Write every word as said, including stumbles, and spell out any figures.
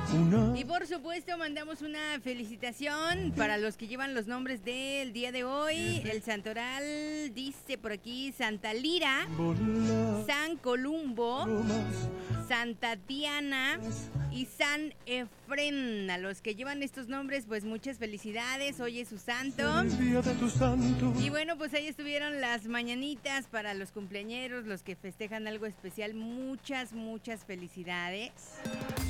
Y por supuesto mandamos una felicitación para los que llevan los nombres del día de hoy. El santoral dice por aquí Santa Lira, San Columbo, Santa Diana y San Efrén. A los que llevan estos nombres, pues muchas felicidades. Hoy es su santo. Y bueno, pues ahí estuvieron las mañanitas para los cumpleañeros, los que festejan algo especial. Muchas, muchas felicidades.